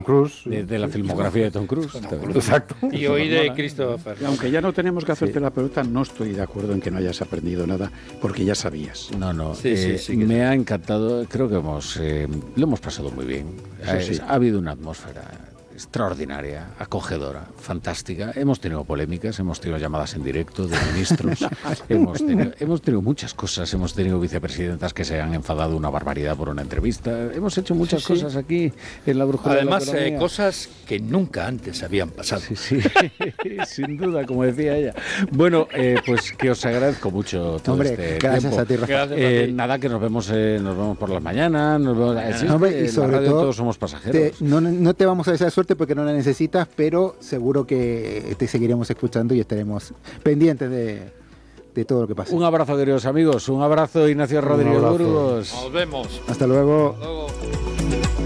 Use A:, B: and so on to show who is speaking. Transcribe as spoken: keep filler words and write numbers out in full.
A: Cruise.
B: De, de la filmografía de Tom Cruise.
A: Exacto.
C: Y hoy de Christopher.
D: Y aunque ya no tenemos que hacerte sí. la pregunta, no estoy de acuerdo en que no hayas aprendido nada, porque ya sabías.
B: No, no.
C: Sí,
B: eh,
C: sí, sí
B: me
C: sí.
B: ha encantado. Creo que hemos eh, lo hemos pasado muy bien. Ha,
D: sí.
B: ha habido una atmósfera extraordinaria, acogedora, fantástica. Hemos tenido polémicas, hemos tenido llamadas en directo de ministros, hemos, tenido, hemos tenido muchas cosas, hemos tenido vicepresidentas que se han enfadado una barbaridad por una entrevista, hemos hecho muchas sí, sí. cosas aquí en la brújula
C: Además,
B: de la economía.
C: Eh, cosas que nunca antes habían pasado.
B: Sí, sí, sin duda, como decía ella. Bueno, eh, pues que os agradezco mucho todo
E: Hombre,
B: este
E: gracias
B: tiempo.
E: a ti, Rafa.
B: Gracias eh, a ti. Nada, que nos vemos, eh, nos vemos por las mañanas, nos vemos, así
E: no, hombre, y
B: en
E: sobre
B: la radio
E: todo,
B: todos somos pasajeros.
E: Te, no, no te vamos a desear suerte porque no la necesitas, pero seguro que te seguiremos escuchando y estaremos pendientes de, de todo lo que pasa.
B: Un abrazo, queridos amigos. Un abrazo, Ignacio Rodríguez Burgos.
C: Nos vemos.
E: Hasta luego.
C: Hasta luego.